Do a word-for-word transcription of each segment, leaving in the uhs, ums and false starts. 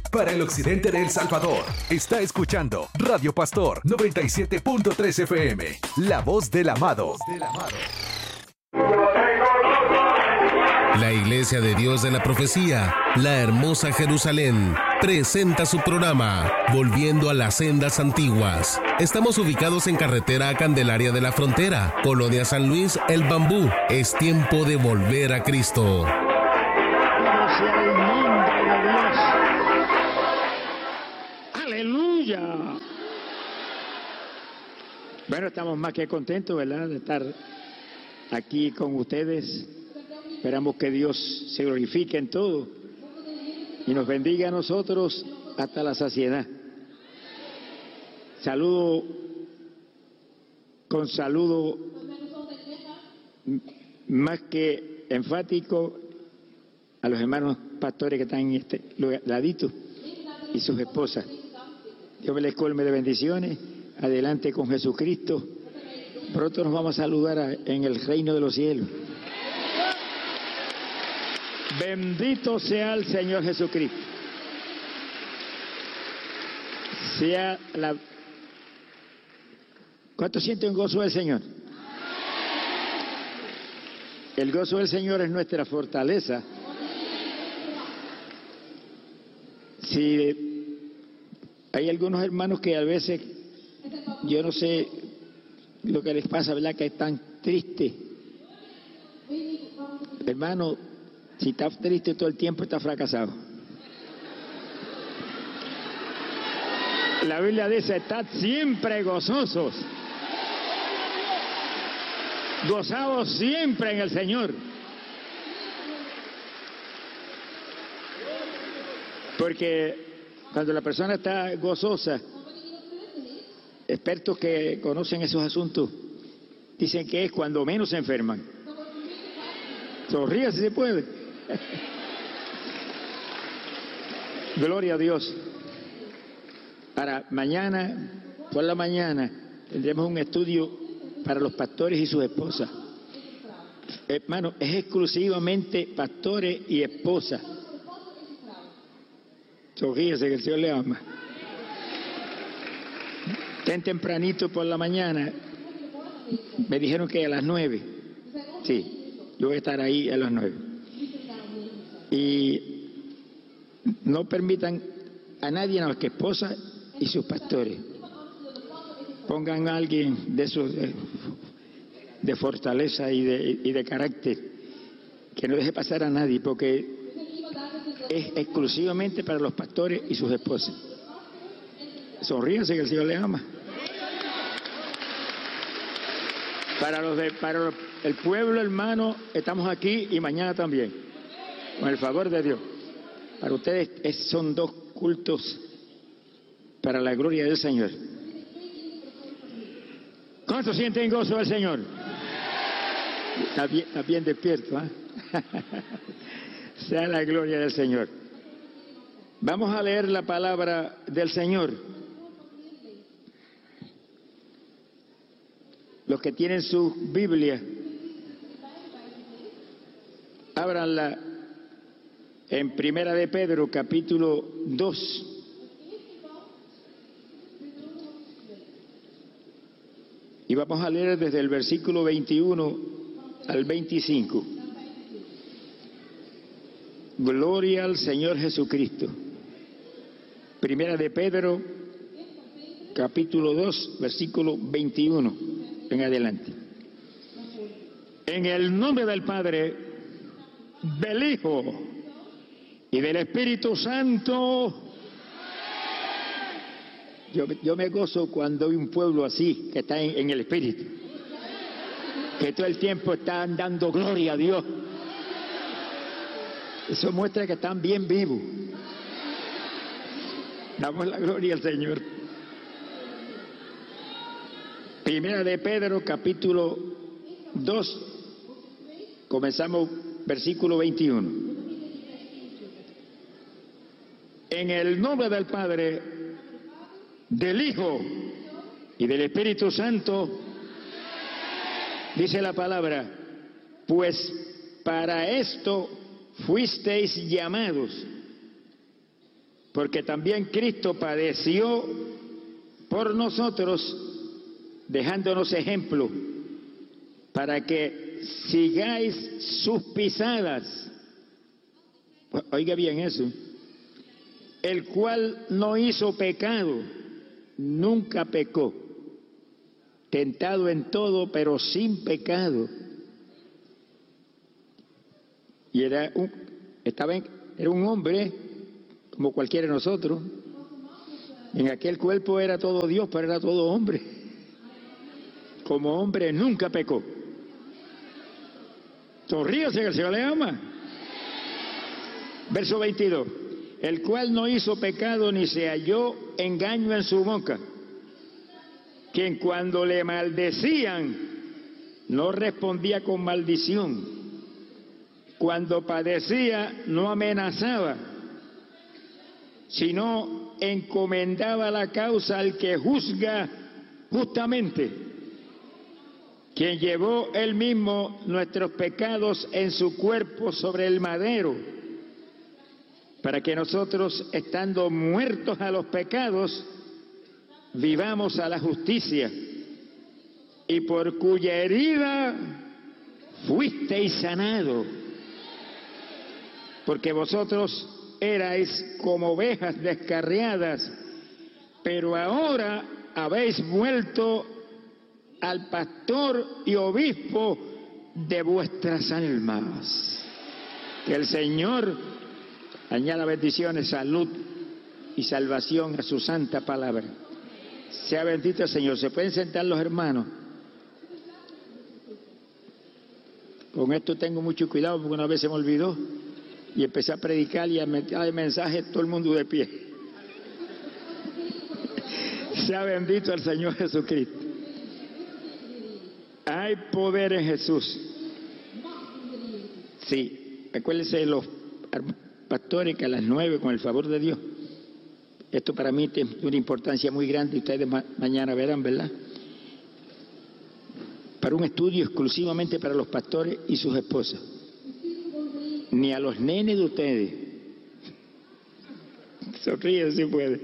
para el occidente de El Salvador. Está escuchando Radio Pastor noventa y siete punto tres F M, la voz del amado. La Iglesia de Dios de la Profecía, la hermosa Jerusalén, presenta su programa Volviendo a las Sendas Antiguas. Estamos ubicados en carretera a Candelaria de la Frontera, Colonia San Luis, El Bambú. Es tiempo de volver a Cristo. Sea el nombre de Dios. Aleluya. Bueno, estamos más que contentos, ¿verdad?, de estar aquí con ustedes. Esperamos que Dios se glorifique en todo y nos bendiga a nosotros hasta la saciedad. Saludo con saludo más que enfático a los hermanos pastores que están en este ladito y sus esposas. Dios me les colme de bendiciones. Adelante con Jesucristo. Pronto nos vamos a saludar a, en el reino de los cielos. Bendito sea el Señor Jesucristo. Sea la... ¿Cuánto sienten gozo del Señor? El gozo del Señor es nuestra fortaleza. Si hay algunos hermanos que a veces, yo no sé lo que les pasa, ¿verdad?, que están tristes. Hermano, si está triste todo el tiempo, está fracasado. La Biblia dice, estad siempre gozosos. Gozaos siempre en el Señor. Porque cuando la persona está gozosa, expertos que conocen esos asuntos dicen que es cuando menos se enferman. Sonríe si se puede. Gloria a Dios. Para mañana, por la mañana, tendremos un estudio para los pastores y sus esposas. Hermano, es exclusivamente pastores y esposas. Sonríese que el Señor le ama. Ten tempranito por la mañana. Me dijeron que a las nueve. Sí, yo voy a estar ahí a las nueve. Y no permitan a nadie más que esposa y sus pastores. Pongan a alguien de esos de, de fortaleza y de, y de carácter, que no deje pasar a nadie, porque es exclusivamente para los pastores y sus esposas. Sonríense que el Señor le ama. Para los de, para el pueblo, hermano, estamos aquí y mañana también, con el favor de Dios. Para ustedes es, son dos cultos para la gloria del Señor. ¿Cuántos sienten gozo del Señor? Está bien, está bien despierto, ¿eh? Sea la gloria del Señor. Vamos a leer la palabra del Señor. Los que tienen su Biblia, ábranla en Primera de Pedro, capítulo dos. Y vamos a leer desde el versículo veintiuno al veinticinco. Gloria al Señor Jesucristo. Primera de Pedro, capítulo dos, versículo veintiuno en adelante. En el nombre del Padre, del Hijo y del Espíritu Santo. Yo, yo me gozo cuando hay un pueblo así, que está en, en el Espíritu, que todo el tiempo están dando gloria a Dios. Eso muestra que están bien vivos. Damos la gloria al Señor. Primera de Pedro, capítulo dos, comenzamos versículo veintiuno. En el nombre del Padre, del Hijo y del Espíritu Santo, dice la palabra, pues para esto fuisteis llamados, porque también Cristo padeció por nosotros, dejándonos ejemplo, para que sigáis sus pisadas. Oiga bien eso. El cual no hizo pecado, nunca pecó, tentado en todo, pero sin pecado. Y era un, estaba en, era un hombre como cualquiera de nosotros. En aquel cuerpo era todo Dios, pero era todo hombre. Como hombre nunca pecó. Sonríase que el Señor le ama. Verso veintidós. El cual no hizo pecado ni se halló engaño en su boca. Quien cuando le maldecían no respondía con maldición. Cuando padecía no amenazaba, sino encomendaba la causa al que juzga justamente, quien llevó él mismo nuestros pecados en su cuerpo sobre el madero, para que nosotros, estando muertos a los pecados, vivamos a la justicia, y por cuya herida fuisteis sanado, porque vosotros erais como ovejas descarriadas, pero ahora habéis vuelto al pastor y obispo de vuestras almas. Que el Señor añada bendiciones, salud y salvación a su santa palabra. Sea bendito el Señor. ¿Se pueden sentar los hermanos? Con esto tengo mucho cuidado porque una vez se me olvidó y empecé a predicar y a meter el mensaje todo el mundo de pie. Sea bendito el Señor Jesucristo. Hay poder en Jesús. Sí, acuérdense de los pastores que a las nueve, con el favor de Dios, esto para mí tiene una importancia muy grande, ustedes ma mañana verán, ¿verdad? Para un estudio exclusivamente para los pastores y sus esposas. Ni a los nenes de ustedes. Sonríen si puede.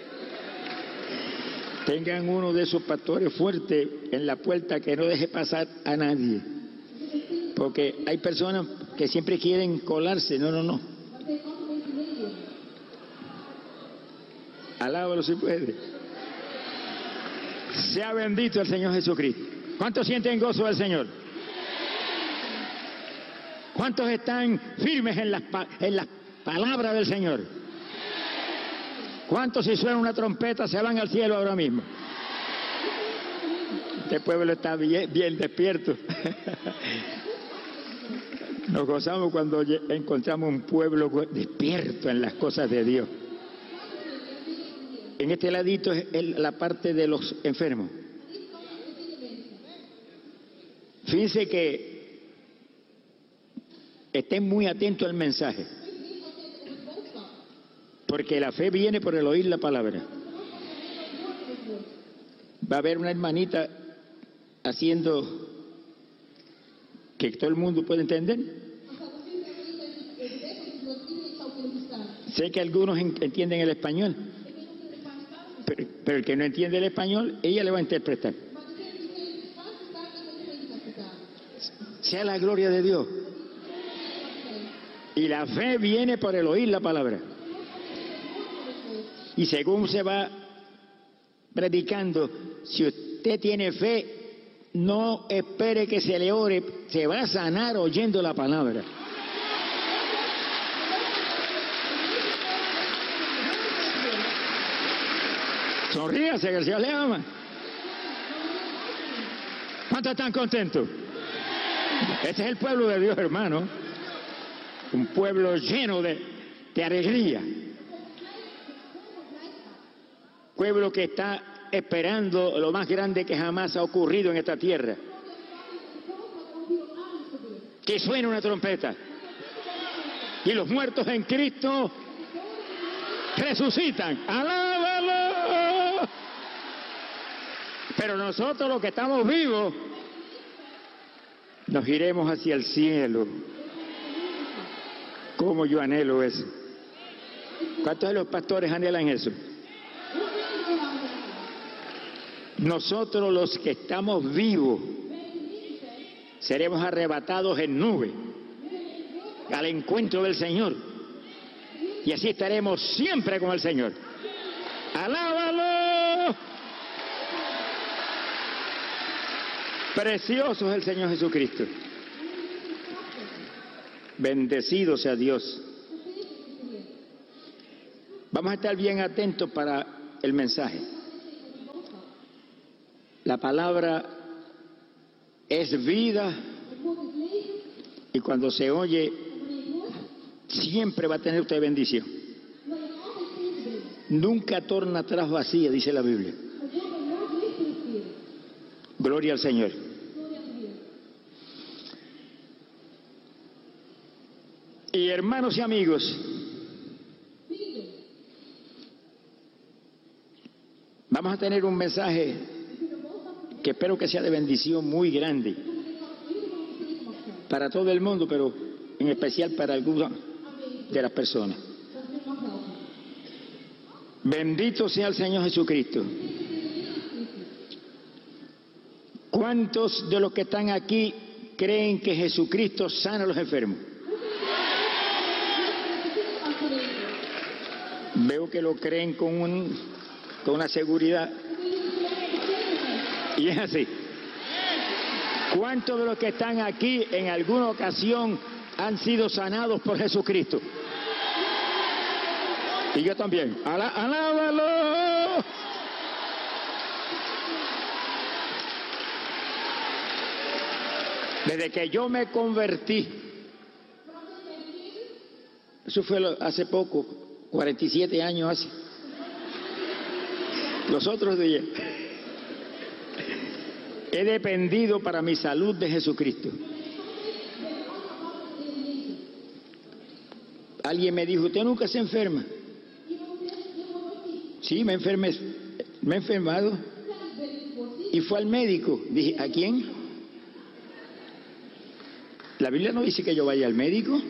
Tengan uno de esos pastores fuertes en la puerta que no deje pasar a nadie. Porque hay personas que siempre quieren colarse. No, no, no. Alábalo si puede. Sea bendito el Señor Jesucristo. ¿Cuántos sienten gozo del Señor? ¿Cuántos están firmes en las, en las palabras del Señor? ¿Cuántos, si suena una trompeta, se van al cielo ahora mismo? Este pueblo está bien, bien despierto. Nos gozamos cuando encontramos un pueblo despierto en las cosas de Dios. En este ladito es el, la parte de los enfermos. Fíjense que estén muy atentos al mensaje, porque la fe viene por el oír la palabra. Va a haber una hermanita haciendo que todo el mundo puede entender. Sé que algunos entienden el español, pero, pero el que no entiende el español, ella le va a interpretar. Sea la gloria de Dios. Y la fe viene por el oír la palabra. Y según se va predicando, si usted tiene fe, no espere que se le ore, se va a sanar oyendo la palabra. Sonríase que el Señor le ama. ¿Cuántos están contentos? Este es el pueblo de Dios, hermano. Un pueblo lleno de, de alegría. Pueblo que está esperando lo más grande que jamás ha ocurrido en esta tierra. Que suene una trompeta. Y los muertos en Cristo resucitan. ¡Alábalo! Pero nosotros los que estamos vivos nos iremos hacia el cielo. Como yo anhelo eso. ¿Cuántos de los pastores anhelan eso? Nosotros los que estamos vivos seremos arrebatados en nube al encuentro del Señor y así estaremos siempre con el Señor. ¡Alábalo! Precioso es el Señor Jesucristo. Bendecido sea Dios. Vamos a estar bien atentos para el mensaje. La palabra es vida y cuando se oye siempre va a tener usted bendición. Nunca torna atrás vacía, dice la Biblia. Gloria al Señor. Y hermanos y amigos, vamos a tener un mensaje que espero que sea de bendición muy grande para todo el mundo, pero en especial para algunas de las personas. Bendito sea el Señor Jesucristo. ¿Cuántos de los que están aquí creen que Jesucristo sana a los enfermos? Veo que lo creen con, un, con una seguridad. Y es así. ¿Cuántos de los que están aquí en alguna ocasión han sido sanados por Jesucristo? Y yo también. ¡Alá, alábalo! Desde que yo me convertí, eso fue hace poco, cuarenta y siete años hace, los otros días, he dependido para mi salud de Jesucristo. Alguien me dijo, ¿usted nunca se enferma? Sí, me enfermé, me he enfermado. Y fue al médico. Dije, ¿a quién? La Biblia no dice que yo vaya al médico.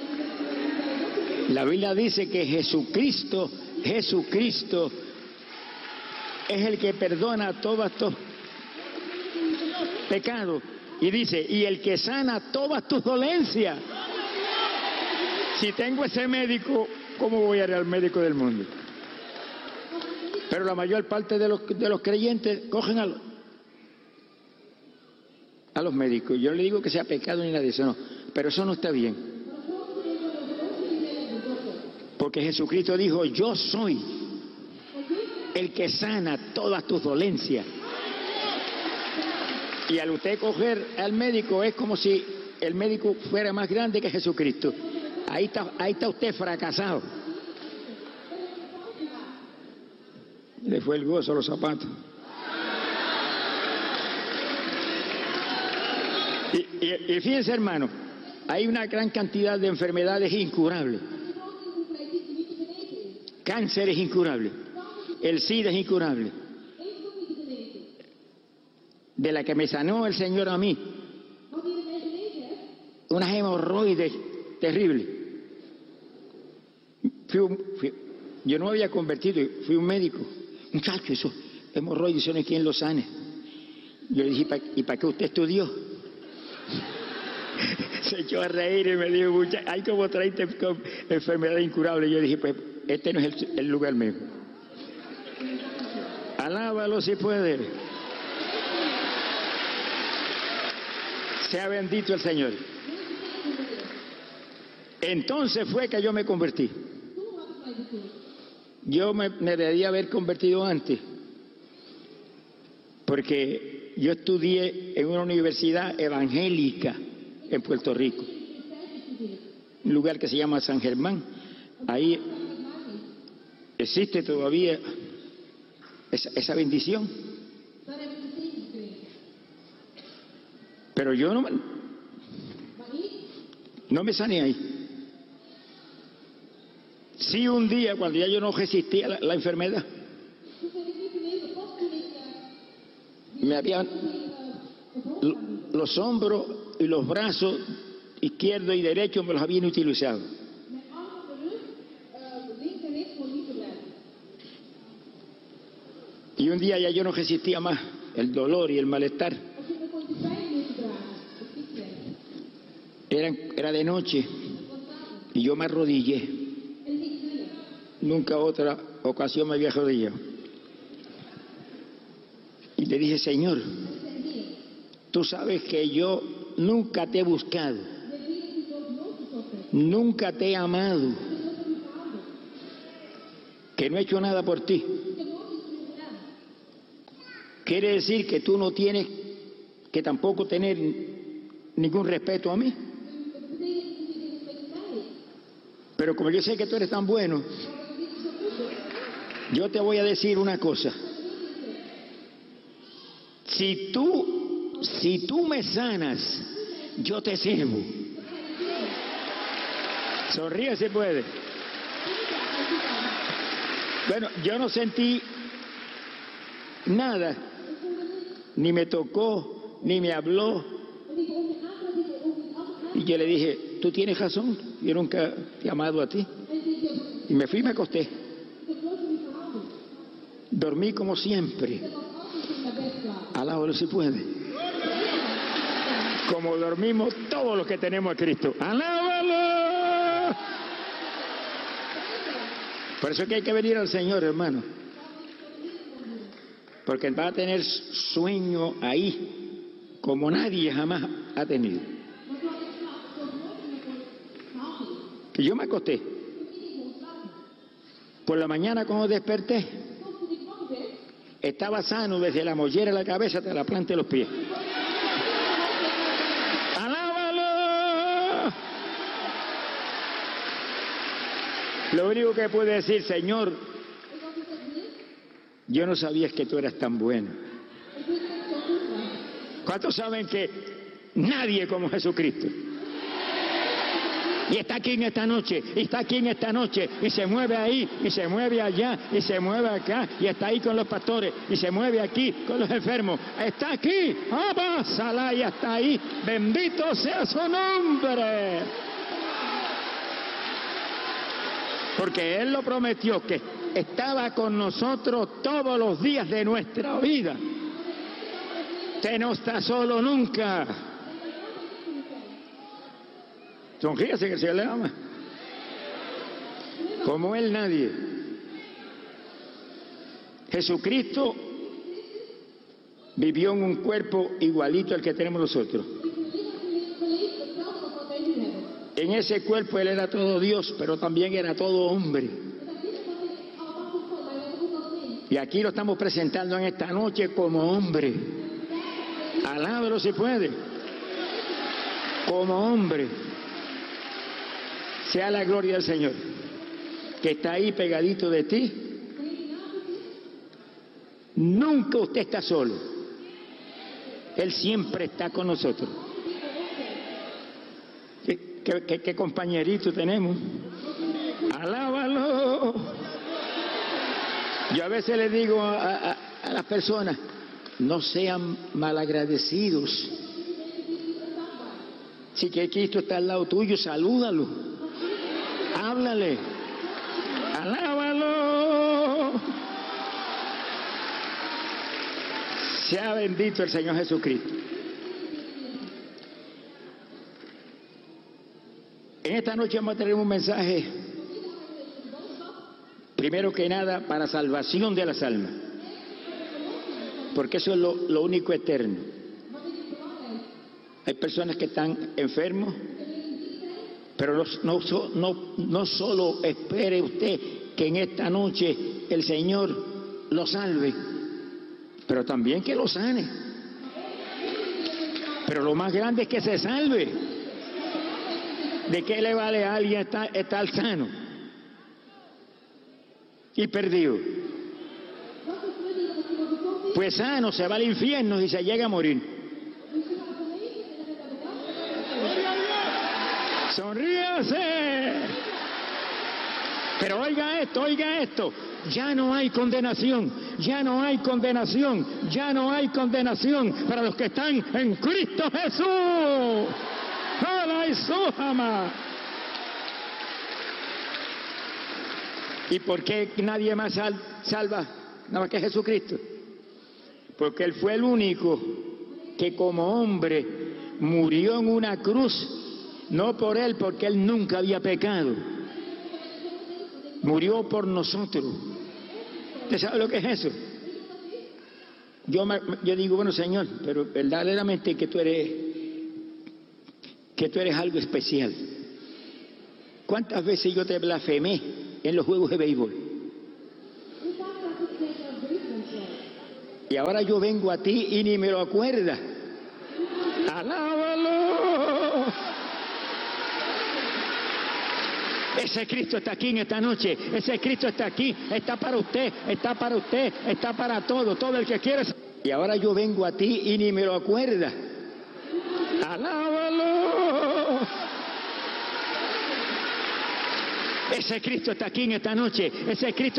La Biblia dice que Jesucristo, Jesucristo es el que perdona todos estos pecados. Y dice, y el que sana todas tus dolencias. Si tengo ese médico, ¿cómo voy a ir al médico del mundo? Pero la mayor parte de los, de los creyentes cogen a los, a los médicos. Yo no le digo que sea pecado ni nada de eso, no. Pero eso no está bien. Porque Jesucristo dijo, yo soy el que sana todas tus dolencias. Y al usted coger al médico es como si el médico fuera más grande que Jesucristo. Ahí está, ahí está usted fracasado. Le fue el gozo a los zapatos. Y, y, y fíjense, hermano, hay una gran cantidad de enfermedades incurables. Cáncer es incurable. El SIDA es incurable. De la que me sanó el Señor a mí, unas hemorroides terribles. Fui un, fui, yo no me había convertido, fui un médico. Muchacho, eso, hemorroides, no hay quien lo sane. Yo le dije, ¿y para qué usted estudió? Se echó a reír y me dijo, muchacho, hay como treinta enfermedades incurables. Yo dije, pues, este no es el, el lugar mío. Alábalo si puede. Sea bendito el Señor. Entonces fue que yo me convertí. Yo me, me debía haber convertido antes, porque yo estudié en una universidad evangélica en Puerto Rico, un lugar que se llama San Germán. Ahí existe todavía esa, esa bendición. Pero yo no, no me sané ahí. Sí, un día, cuando ya yo no resistía la, la enfermedad, me habían los hombros y los brazos izquierdo y derecho me los habían utilizado. Y un día ya yo no resistía más el dolor y el malestar. Era, era de noche y yo me arrodillé. Nunca otra ocasión me había arrodillado. Y le dije, Señor, tú sabes que yo nunca te he buscado, nunca te he amado, que no he hecho nada por ti. Quiere decir que tú no tienes que tampoco tener ningún respeto a mí. Pero como yo sé que tú eres tan bueno, yo te voy a decir una cosa. Si tú, si tú me sanas, yo te sirvo. Sonríe si puede. Bueno, yo no sentí nada, ni me tocó, ni me habló. Y yo le dije, tú tienes razón, yo nunca te he amado a ti. Y me fui y me acosté. Dormí como siempre. Alábalo si puede. Como dormimos todos los que tenemos a Cristo. ¡Alábalo! Por eso es que hay que venir al Señor, hermano. Porque va a tener sueño ahí como nadie jamás ha tenido. Que yo me acosté. Por la mañana cuando desperté, estaba sano desde la mollera de la cabeza hasta la planta de los pies. ¡Alábalo! Lo único que puede decir, Señor, yo no sabía que tú eras tan bueno. ¿Cuántos saben que nadie como Jesucristo? Y está aquí en esta noche, y está aquí en esta noche, y se mueve ahí, y se mueve allá, y se mueve acá, y está ahí con los pastores, y se mueve aquí con los enfermos. Está aquí, ¡abásala! Y está ahí. Bendito sea su nombre. Porque Él lo prometió, que estaba con nosotros todos los días de nuestra vida. Usted no está solo nunca. Sonríase que el Señor le ama. Como Él nadie. Jesucristo vivió en un cuerpo igualito al que tenemos nosotros. En ese cuerpo Él era todo Dios, pero también era todo hombre. Y aquí lo estamos presentando en esta noche como hombre. Alábalo si puede. Como hombre. Sea la gloria del Señor, que está ahí pegadito de ti. Nunca usted está solo. Él siempre está con nosotros. ¿Qué, qué, qué, qué compañerito tenemos? Alábalo. Yo a veces le digo a, a, a las personas, no sean malagradecidos. Si que Cristo está al lado tuyo, salúdalo. Háblale, alábalo. Sea bendito el Señor Jesucristo. En esta noche vamos a tener un mensaje, primero que nada, para salvación de las almas, porque eso es lo, lo único eterno. Hay personas que están enfermos, pero no, no, no, no solo espere usted que en esta noche el Señor lo salve, pero también que lo sane. Pero lo más grande es que se salve. ¿De qué le vale a alguien estar, estar sano y perdido? Pues sano se va al infierno y se llega a morir. Sonríase. Pero oiga esto, oiga esto. Ya no hay condenación, ya no hay condenación, ya no hay condenación para los que están en Cristo Jesús. ¡Hala y sujama! ¿Y por qué nadie más sal, salva nada más que Jesucristo? porque Él fue el único que como hombre murió en una cruz, no por Él, porque Él nunca había pecado, murió por nosotros. ¿Usted sabe lo que es eso? Yo, yo digo, bueno, Señor, pero verdaderamente que tú eres, que tú eres algo especial. ¿Cuántas veces yo te blasfemé en los juegos de béisbol? Y ahora yo vengo a ti y ni me lo acuerdas. ¡Alábalo! Ese Cristo está aquí en esta noche. Ese Cristo está aquí. Está para usted. Está para usted. Está para todo. Todo el que quiere. Y ahora yo vengo a ti y ni me lo acuerdas. ¡Alábalo! Ese Cristo está aquí en esta noche. Ese Cristo.